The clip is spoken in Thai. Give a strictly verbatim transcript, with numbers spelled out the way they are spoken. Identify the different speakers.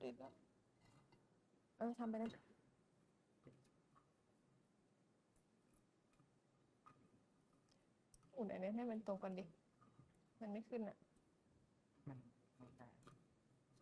Speaker 1: ติดแล้ว
Speaker 2: เออทำไปเลยอุ่นอันนี้ให้มันตรงกันดิมันไม่ขึ้นอ่ะ
Speaker 1: มันไม่ได้